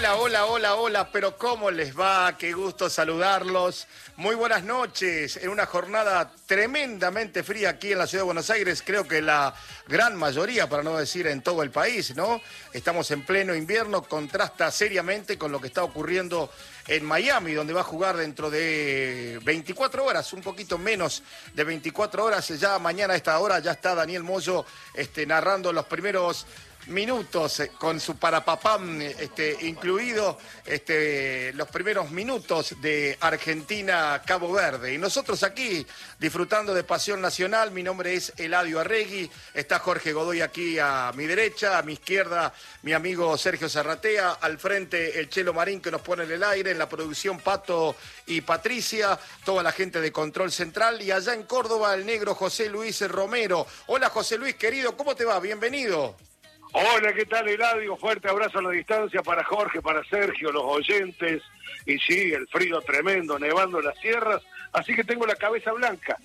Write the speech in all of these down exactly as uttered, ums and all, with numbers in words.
Hola, hola, hola, hola, pero ¿cómo les va? Qué gusto saludarlos. Muy buenas noches. En una jornada tremendamente fría aquí en la ciudad de Buenos Aires, creo que la gran mayoría, para no decir en todo el país, ¿no? Estamos en pleno invierno, contrasta seriamente con lo que está ocurriendo en Miami, donde va a jugar dentro de veinticuatro horas, un poquito menos de veinticuatro horas. Ya mañana a esta hora ya está Daniel Moyo este, narrando los primeros minutos eh, con su parapapam este, incluido este, los primeros minutos de Argentina-Cabo Verde. Y nosotros aquí disfrutando de Pasión Nacional. Mi nombre es Eladio Arregui, está Jorge Godoy aquí a mi derecha, a mi izquierda mi amigo Sergio Zarratea, al frente el Chelo Marín que nos pone en el aire, en la producción Pato y Patricia, toda la gente de Control Central, y allá en Córdoba el negro José Luis Romero. Hola José Luis, querido, ¿cómo te va? Bienvenido. Hola, ¿qué tal, Eladio? Fuerte abrazo a la distancia para Jorge, para Sergio, los oyentes. Y sí, el frío tremendo, nevando en las sierras, así que tengo la cabeza blanca.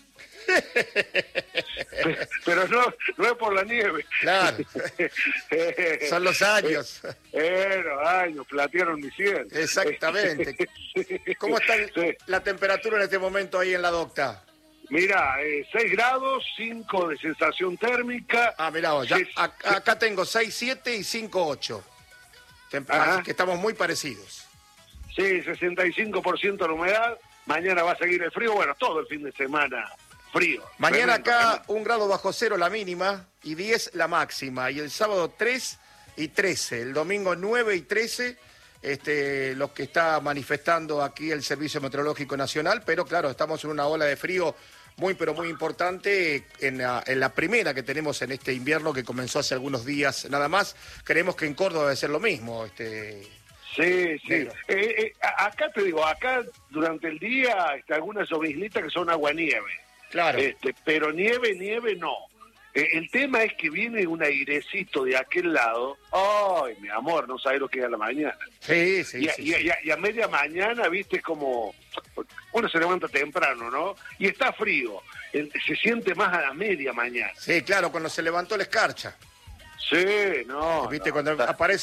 Pero no, no es por la nieve. Claro, son los años. Bueno, años, platearon mi cielo. Exactamente. ¿Cómo está Sí. la temperatura en este momento ahí en la docta? Mira, eh, seis grados, cinco de sensación térmica. Ah, mirá vos, ya, Sí, acá, acá tengo seis siete y cinco ocho. Tem- Ajá. Así que estamos muy parecidos. Sí, sesenta y cinco por ciento la humedad. Mañana va a seguir el frío. Bueno, todo el fin de semana frío. Mañana Tremendo, acá tremendo. un grado bajo cero la mínima y diez la máxima. Y el sábado tres y trece. El domingo nueve y trece. Este, lo que está manifestando aquí el Servicio Meteorológico Nacional. Pero claro, estamos en una ola de frío muy, pero muy importante en la, en la primera que tenemos en este invierno que comenzó hace algunos días nada más. Creemos que en Córdoba debe ser lo mismo. Este... Sí, sí. Negro. Eh, eh, a- acá te digo, acá durante el día este, algunas lloviznitas que son agua-nieve. Claro. Este, pero nieve, nieve no. Eh, el tema es que viene un airecito de aquel lado. Ay, mi amor, no sabes lo que es a la mañana. Sí, sí, y, a, sí, y a- sí. y a- y a media mañana, viste, como... Uno se levanta temprano, ¿no? Y está frío. El- se siente más a la media mañana. Sí, claro, cuando se levantó la escarcha. Sí, no. ¿Viste? no, Cuando está- aparece